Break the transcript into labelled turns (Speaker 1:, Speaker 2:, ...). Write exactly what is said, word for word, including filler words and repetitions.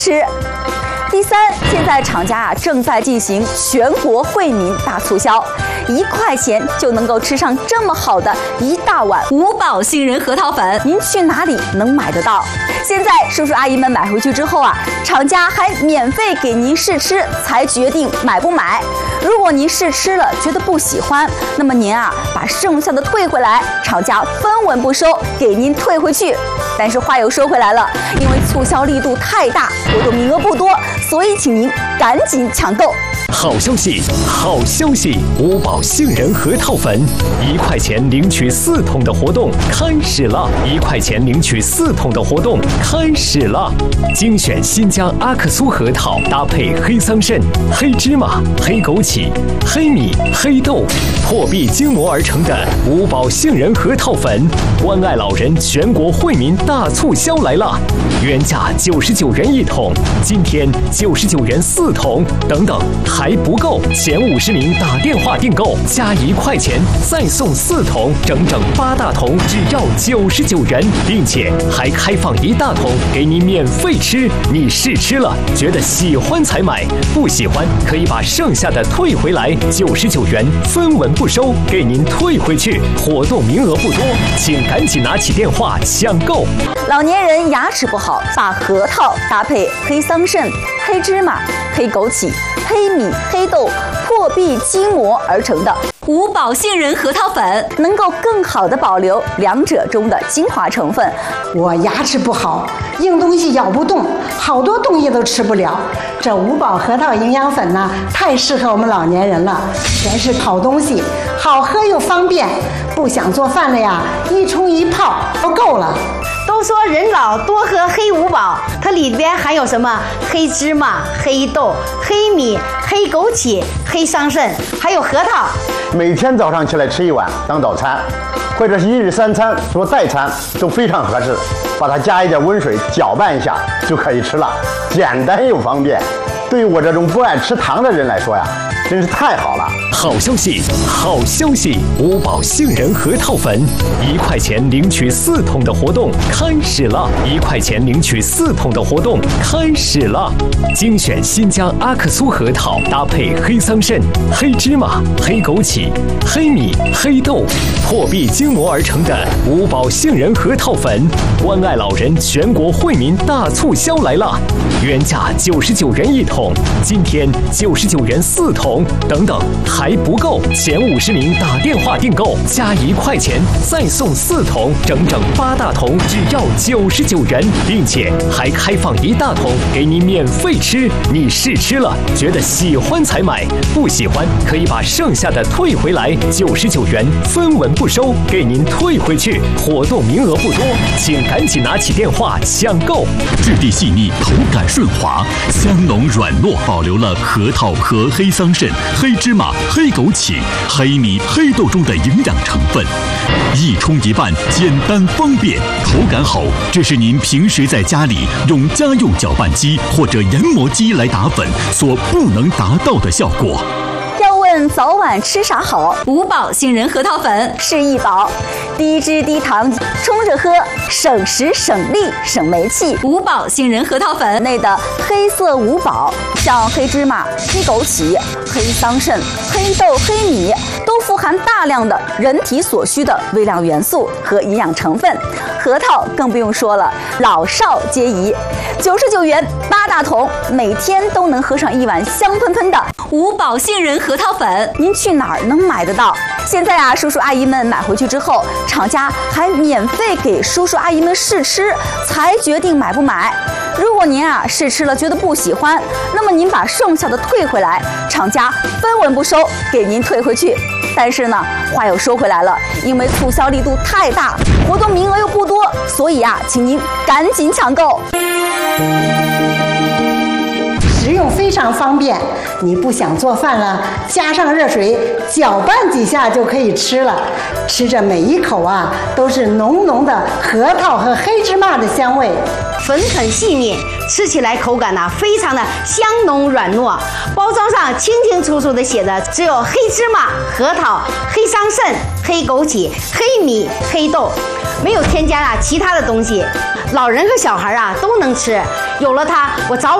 Speaker 1: 吃。第三，现在厂家啊正在进行全国惠民大促销，一块钱就能够吃上这么好的一大碗五宝杏仁核桃粉，您去哪里能买得到？现在叔叔阿姨们买回去之后啊，厂家还免费给您试吃，才决定买不买。如果您试吃了觉得不喜欢，那么您啊把剩下的退回来，厂家分文不收，给您退回去。但是话又说回来了，因为促销力度太大，活动名额不多，所以请您赶紧抢购。
Speaker 2: 好消息，好消息！五宝杏仁核桃粉，一块钱领取四桶的活动开始了！一块钱领取四桶的活动开始了！精选新疆阿克苏核桃，搭配黑桑葚、黑芝麻、黑枸杞、黑米、黑豆，破壁筋膜而成的五宝杏仁核桃粉，关爱老人全国惠民大促销来了！原价九十九元一桶，今天九十九元四桶，等等。还不够，前五十名打电话订购加一块钱，再送四桶，整整八大桶，只要九十九元，并且还开放一大桶给你免费吃。你试吃了，觉得喜欢才买，不喜欢可以把剩下的退回来，九十九元分文不收，给您退回去。活动名额不多，请赶紧拿起电话抢购。
Speaker 1: 老年人牙齿不好，把核桃搭配黑桑葚、黑芝麻、黑枸杞、黑米、黑豆破壁筋膜而成的五宝杏仁核桃粉，能够更好的保留两者中的精华成分。
Speaker 3: 我牙齿不好，硬东西咬不动，好多东西都吃不了。这五宝核桃营养粉呢，太适合我们老年人了，全是好东西，好喝又方便。不想做饭了呀，一冲一泡都够了。
Speaker 4: 都说人老多喝黑五宝，它里边含有什么？黑芝麻、黑豆、黑米、黑枸杞、黑桑葚，还有核桃。
Speaker 5: 每天早上起来吃一碗当早餐，或者是一日三餐做代餐都非常合适。把它加一点温水搅拌一下就可以吃了，简单又方便。对于我这种不爱吃糖的人来说呀，真是太好了！
Speaker 2: 好消息，好消息！五宝杏仁核桃粉，一块钱领取四桶的活动开始了！一块钱领取四桶的活动开始了！精选新疆阿克苏核桃，搭配黑桑葚、黑芝麻、黑枸杞、黑米、黑豆，破壁筋膜而成的五宝杏仁核桃粉，关爱老人全国惠民大促销来了！原价九十九元一桶，今天九十九元四桶，等等还不够，前五十名打电话订购加一块钱，再送四桶，整整八大桶，只要九十九元，并且还开放一大桶给你免费吃。你试吃了，觉得喜欢才买，不喜欢可以把剩下的退回来，九十九元分文不收，给您退回去。活动名额不多，请赶紧拿起电话抢购。
Speaker 6: 质地细腻，口感顺滑，香浓软糯，保留了核桃和黑桑葚、黑芝麻、黑枸杞、黑米、黑豆中的营养成分，一冲一拌，简单方便，口感好。这是您平时在家里用家用搅拌机或者研磨机来打粉所不能达到的效果。
Speaker 1: 要问早晚吃啥好？五宝杏仁核桃粉是一宝，低脂低糖，冲着喝，省时省力省煤气。五宝杏仁核桃粉内的黑色五宝，像黑芝麻、黑枸杞、黑桑葚、黑豆、黑米，都富含大量的人体所需的微量元素和营养成分。核桃更不用说了，老少皆宜。九十九元八大桶，每天都能喝上一碗香喷喷的五宝杏仁核桃粉，您去哪儿能买得到？现在啊，叔叔阿姨们买回去之后，厂家还免费给叔叔阿姨们试吃，才决定买不买。如果您啊试吃了觉得不喜欢，那么您把剩下的退回来，厂家分文不收，给您退回去。但是呢，话又说回来了，因为促销力度太大，活动名额又不多，所以啊，请您赶紧抢购。
Speaker 3: 食用非常方便，你不想做饭了，加上热水搅拌几下就可以吃了。吃着每一口啊，都是浓浓的核桃和黑芝麻的香味，
Speaker 4: 粉很细腻，吃起来口感呢、啊、非常的香浓软糯。包装上清清楚楚的写着，只有黑芝麻、核桃、黑桑葚、黑枸杞、黑米、黑豆，没有添加啊其他的东西。 老人和小孩啊都能吃。有了它，我早晚